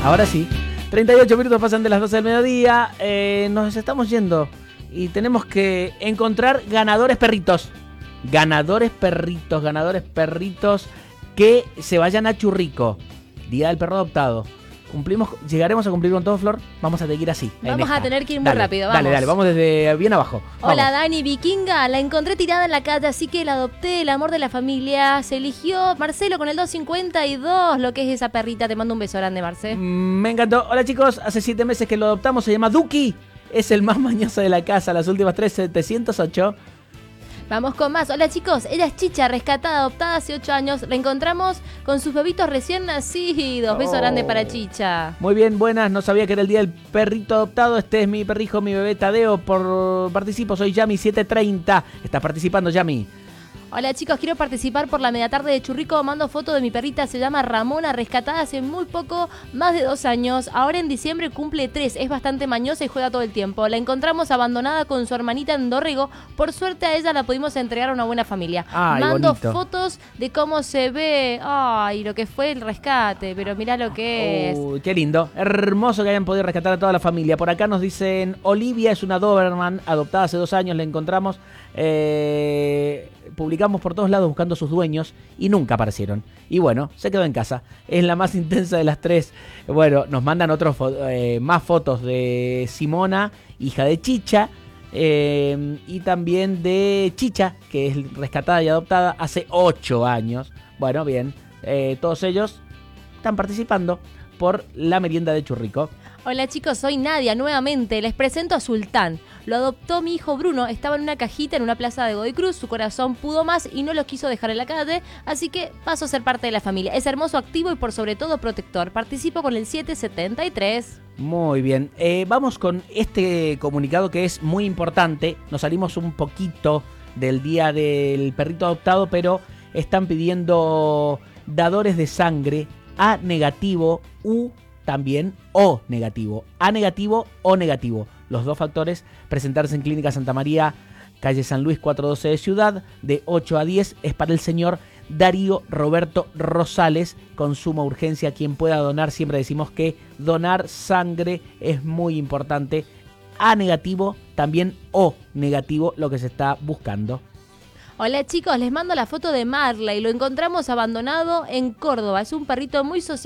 Ahora sí. 38 minutos pasan de las 12 del mediodía. Nos estamos yendo y tenemos que encontrar ganadores perritos. Ganadores perritos que se vayan a Churrico. Día del perro adoptado. ¿Llegaremos a cumplir con todo, Flor? Vamos a tener que ir así. Vamos a tener que ir muy rápido, vamos. Dale, vamos desde bien abajo. Hola, Dani, vikinga, la encontré tirada en la calle, así que la adopté, el amor de la familia. Se eligió Marcelo con el 252, lo que es esa perrita. Te mando un beso grande, Marce. Me encantó. Hola, chicos, hace 7 meses que lo adoptamos, se llama Duki. Es el más mañoso de la casa, las últimas 3, 708. Vamos con más. Hola chicos, ella es Chicha, rescatada, adoptada hace 8 años. La encontramos con sus bebitos recién nacidos. Beso grande para Chicha. Muy bien, buenas. No sabía que era el día del perrito adoptado. Este es mi perrijo, mi bebé Tadeo. Participo, soy Yami 730. Estás participando, Yami. Hola chicos, quiero participar por la media tarde de Churrico. Mando foto de mi perrita, se llama Ramona, rescatada hace muy poco, más de 2 años. Ahora en diciembre cumple 3, es bastante mañosa y juega todo el tiempo. La encontramos abandonada con su hermanita en Dorrego. Por suerte a ella la pudimos entregar a una buena familia. Ay, mando bonito. Fotos de cómo se ve, ay, lo que fue el rescate, pero mirá lo que es. Uy, qué lindo. Hermoso que hayan podido rescatar a toda la familia. Por acá nos dicen, Olivia es una Doberman, adoptada hace 2 años, la encontramos. Publicamos por todos lados buscando sus dueños y nunca aparecieron. Y bueno, se quedó en casa. Es la más intensa de las 3. Bueno, nos mandan más fotos de Simona, hija de Chicha, y también de Chicha, que es rescatada y adoptada hace 8 años. Bueno, bien, todos ellos están participando por la merienda de Churrico. Hola chicos, soy Nadia nuevamente, les presento a Sultán. Lo adoptó mi hijo Bruno, estaba en una cajita en una plaza de Godoy Cruz, su corazón pudo más y no lo quiso dejar en la calle, así que pasó a ser parte de la familia. Es hermoso, activo y por sobre todo protector. Participo con el 773. Muy bien, vamos con este comunicado que es muy importante. Nos salimos un poquito del día del perrito adoptado, pero están pidiendo dadores de sangre A negativo también O negativo. A negativo o negativo. Los 2 factores, presentarse en Clínica Santa María, calle San Luis 412 de Ciudad, de 8 a 10. Es para el señor Darío Roberto Rosales, con suma urgencia. Quien pueda donar, siempre decimos que donar sangre es muy importante. A negativo, también O negativo, lo que se está buscando. Hola chicos, les mando la foto de Marley. Lo encontramos abandonado en Córdoba. Es un perrito muy social.